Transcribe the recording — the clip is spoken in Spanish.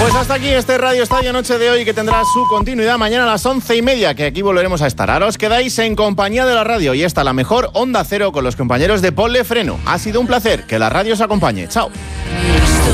Pues hasta aquí este Radio Estadio Noche de hoy, que tendrá su continuidad mañana a las 11:30, que aquí volveremos a estar. Ahora os quedáis en compañía de la radio y esta la mejor Onda Cero con los compañeros de Ponle Freno. Ha sido un placer, que la radio os acompañe. Chao.